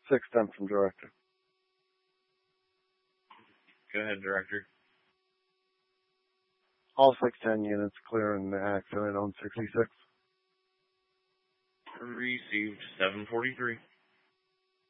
610 from Director. Go ahead, Director. All 610 units clear in the accident on 66. Received 743.